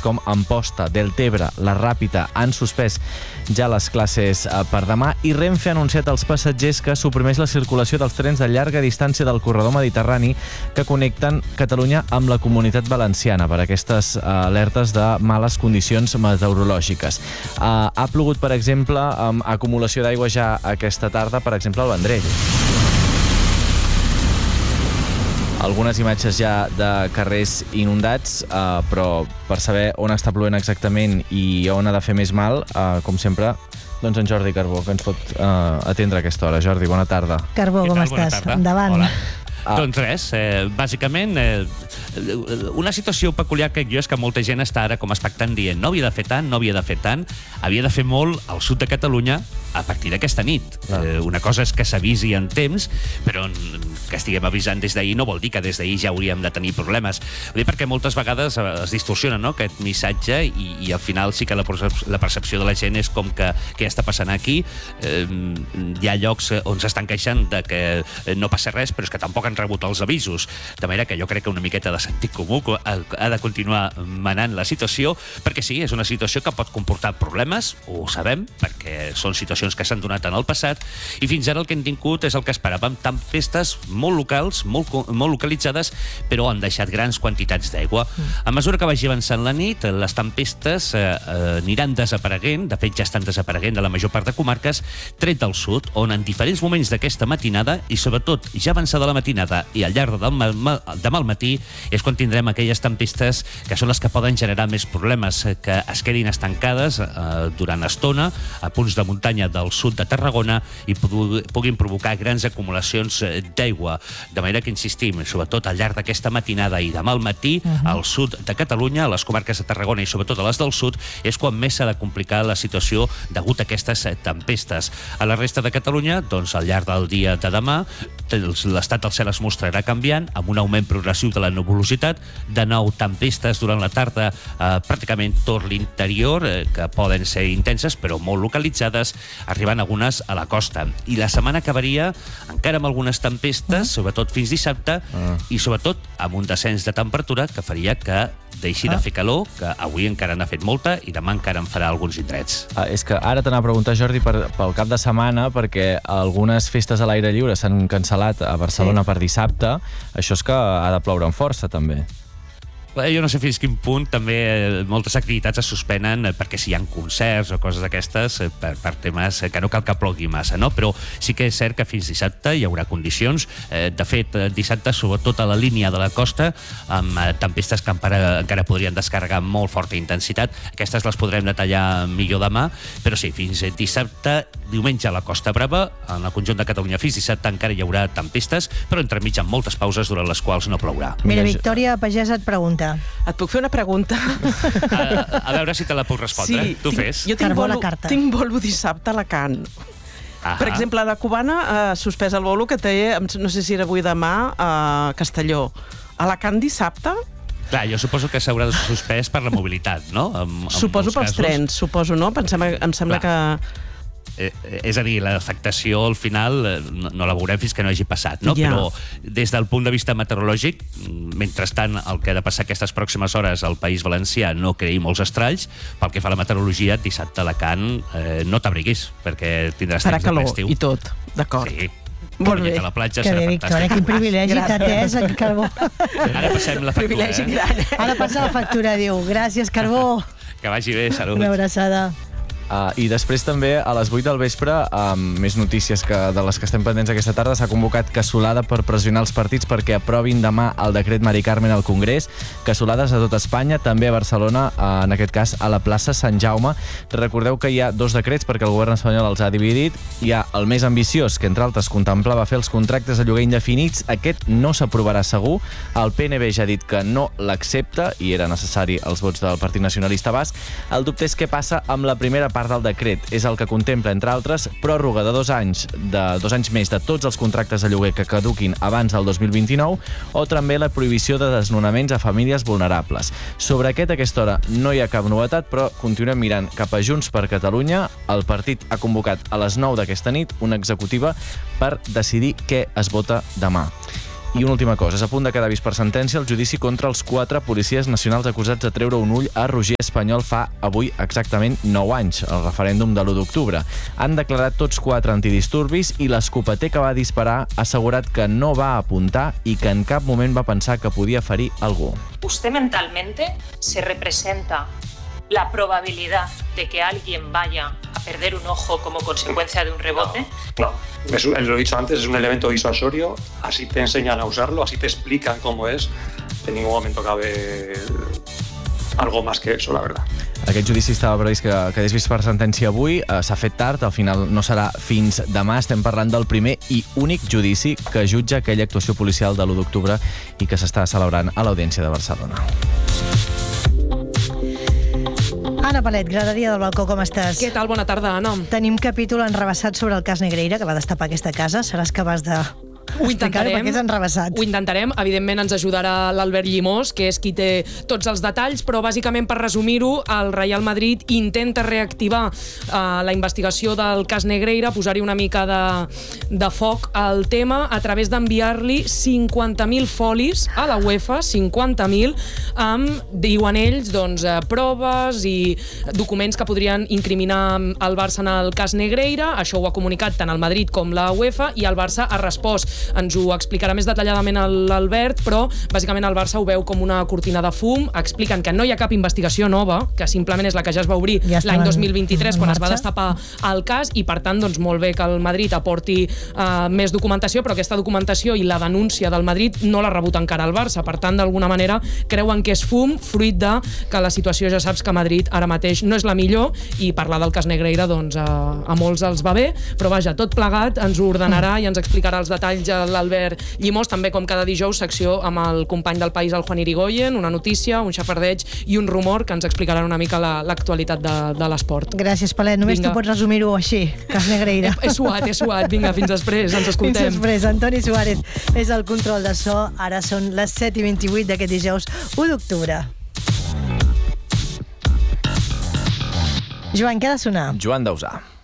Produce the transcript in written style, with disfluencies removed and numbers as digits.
com Amposta, Deltebre, la Ràpita han suspès ja les classes per demà i Renfe ha anunciat als passatgers que suprimeix la circulació dels trens de llarga distància del corredor mediterrani que connecten Catalunya amb la Comunitat Valenciana per aquestes alertes de males condicions meteorològiques. Ha plogut, per exemple, amb acumulació d'aigua ja aquesta tarda, per exemple, al Vendrell. Algunes imatges ja de carrers inundats, però per saber on està plovent exactament i on ha de fer més mal, com sempre, doncs en Jordi Carbó, que ens pot atendre a aquesta hora. Jordi, bona tarda. Carbó, com estàs? Endavant. Hola. Doncs res, bàsicament, una situació peculiar que jo és que molta gent està ara com expectant dient no havia de fer tant, no havia de fer tant, havia de fer molt al sud de Catalunya a partir d'aquesta nit. Una cosa és que s'avisi en temps, però que estiguem avisant des d'ahir no vol dir que des d'ahir ja hauríem de tenir problemes. Ho dic perquè moltes vegades es distorsiona, no?, aquest missatge i al final sí que la percepció de la gent és com que què està passant aquí. Hi ha llocs on s'estan queixant de que no passa res, però és que tampoc han rebut els avisos. De manera que jo crec que una miqueta de sentit comú ha de continuar manant la situació, perquè sí, és una situació que pot comportar problemes, ho sabem, perquè són situacions que s'han donat en el passat, i fins ara el que hem tingut és el que esperàvem, tempestes molt locals, molt localitzades, però han deixat grans quantitats d'aigua. A mesura que vagi avançant la nit, les tempestes aniran desapareguent, de fet ja estan desapareguent de la major part de comarques, tret del sud, on en diferents moments d'aquesta matinada, i sobretot ja avançada la matinada i al llarg del demà al matí, és quan tindrem aquelles tempestes que són les que poden generar més problemes, que es quedin estancades durant estona a punts de muntanya del sud de Tarragona i puguin provocar grans acumulacions d'aigua. De manera que insistim, sobretot al llarg d'aquesta matinada i demà al matí, al sud de Catalunya, a les comarques de Tarragona i sobretot a les del sud, és quan més s'ha de complicar la situació degut a aquestes tempestes. A la resta de Catalunya, doncs al llarg del dia de demà, l'estat del cel es mostrarà canviant, amb un augment progressiu de la nuvolositat, de nou tempestes durant la tarda pràcticament tot l'interior, que poden ser intenses però molt localitzades, arribant algunes a la costa. I la setmana acabaria encara amb algunes tempestes, sobretot fins dissabte, i sobretot amb un descens de temperatura que faria que deixi de fer calor, que avui encara n'ha fet molta i demà encara en farà alguns indrets. És que ara t'anava a preguntar, Jordi, pel cap de setmana, perquè algunes festes a l'aire lliure s'han cancel·lat a Barcelona per dissabte. Això és que ha de ploure amb força, també. Jo no sé fins quin punt també moltes activitats es suspenen perquè si hi ha concerts o coses d'aquestes per temes que no cal que plogui massa, no? Però sí que és cert que fins dissabte hi haurà condicions. De fet, dissabte, sobretot a la línia de la costa, amb tempestes que encara podrien descarregar amb molt forta intensitat. Aquestes les podrem detallar millor demà, però sí, fins dissabte, diumenge a la Costa Brava, en el conjunt de Catalunya fins dissabte encara hi haurà tempestes, però entremig amb moltes pauses durant les quals no plourà. Mira, Victòria Pagès et pregunta. Et puc fer una pregunta? A veure si te la puc respondre. Sí, tu fes. Jo tinc bolo dissabte a Alacant. Per exemple, la cubana ha suspès el bolo que té, no sé si era avui demà, a Castelló. Alacant dissabte? Clar, jo suposo que s'haurà suspès per la mobilitat, no? Suposo pels trens, suposo, no? Em sembla que... És a dir, l'afectació al final no la veurem fins que no hagi passat, no? Ja. Però des del punt de vista meteorològic, mentrestant el que ha de passar aquestes pròximes hores al País Valencià no creï molts estralls, pel que fa a la meteorologia, dissabte a Alacant no t'abriguis, perquè tindràs farà temps de ple estiu. calor i tot, d'acord. Sí. Molt bé. A la platja Que serà bé, fantàstic. Victòria, quin privilegi t'ha atès, en Carbó. Ara passem la factura, Privilegi gran. Ara passa la factura, diu. Gràcies, Carbó. Que vagi bé, salut. Una abraçada. I després també a les 8 del vespre, més notícies de les que estem pendents aquesta tarda, s'ha convocat cassolada per pressionar els partits perquè aprovin demà el decret Mari Carmen al Congrés. Cassolades a tot Espanya, també a Barcelona, en aquest cas a la plaça Sant Jaume. Recordeu que hi ha dos decrets perquè el govern espanyol els ha dividit. Hi ha el més ambiciós, que entre altres contemplava fer els contractes de lloguer indefinits. Aquest no s'aprovarà segur. El PNB ja ha dit que no l'accepta i era necessari els vots del Partit Nacionalista Basc. El dubte és què passa amb la primera part del decret. És el que contempla, entre altres, pròrroga de 2 anys més de tots els contractes de lloguer que caduquin abans del 2029 o també la prohibició de desnonaments a famílies vulnerables. Sobre aquest, a aquesta hora, no hi ha cap novetat, però continuem mirant cap a Junts per Catalunya. El partit ha convocat a les 9 d'aquesta nit una executiva per decidir què es vota demà. I una última cosa, és a punt de quedar vist per sentència el judici contra els 4 policies nacionals acusats de treure un ull a Roger Espanyol fa avui exactament 9 anys, el referèndum de l'1 d'octubre. Han declarat tots 4 antidisturbis i l'escopeter que va disparar ha assegurat que no va apuntar i que en cap moment va pensar que podia ferir algú. Usted mentalmente se representa la probabilidad de que alguien vaya a perder un ojo como consecuencia de un rebote? No. Lo he dicho antes, es un elemento disuasorio, así te enseñan a usarlo, así te explican cómo es. En ningún momento cabe algo más que eso, la verdad. Aquest judici estava previst que quedés vist per sentència avui, s'ha fet tard, al final no serà fins demà. Estem parlant del primer i únic judici que jutja aquella actuació policial de l'1 d'octubre i que s'està celebrant a l'Audiència de Barcelona. Anna Palet, Graderia del Balcó, com estàs? Què tal? Bona tarda, Anna. Tenim capítol enrebaçat sobre el cas Negreira, que va destapar aquesta casa. Seràs capaç de... Ho intentarem. Perquè és enrebaçat. Ho intentarem. Evidentment ens ajudarà l'Albert Llimós, que és qui té tots els detalls, però bàsicament, per resumir-ho, el Real Madrid intenta reactivar la investigació del cas Negreira, posar-hi una mica de foc al tema a través d'enviar-li 50.000 folis a la UEFA, 50.000, amb, diuen ells, doncs, proves i documents que podrien incriminar el Barça en el cas Negreira. Això ho ha comunicat tant el Madrid com la UEFA i el Barça ha respost. Ens ho explicarà més detalladament l'Albert, però bàsicament el Barça ho veu com una cortina de fum. Expliquen que no hi ha cap investigació nova, que simplement és la que ja es va obrir l'any 2023 quan es va destapar el cas, i per tant, doncs, molt bé que el Madrid aporti més documentació, però aquesta documentació i la denúncia del Madrid no l'ha rebut encara el Barça. Per tant, d'alguna manera, creuen que és fum, fruit de que la situació, ja saps que a Madrid ara mateix no és la millor, i parlar del cas Negreira, doncs, a molts els va bé, però vaja, tot plegat ens ho ordenarà i ens explicarà els detalls l'Albert Llimós, també com cada dijous, secció amb el company del País, el Juan Irigoyen, una notícia, un xafardeig i un rumor que ens explicaran una mica l'actualitat de l'esport. Gràcies, Palet. Només tu pots resumir-ho així, cas Negreira. He suat. Vinga, fins després, ens escoltem. Fins després. Antoni Suárez és el control de so. Ara són les 7:28 d'aquest dijous 1 d'octubre. Joan, què ha de sonar? Joan Dausà.